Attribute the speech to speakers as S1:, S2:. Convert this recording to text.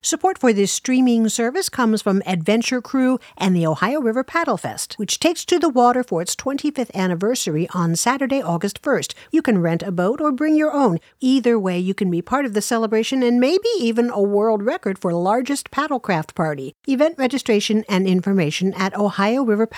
S1: Support for this streaming service comes from Adventure Crew and the Ohio River Paddle Fest, which takes to the water for its 25th anniversary on Saturday, August 1st. You can rent a boat or bring your own. Either way, you can be part of the celebration and maybe even a world record for largest paddlecraft party. Event registration and information at Ohio River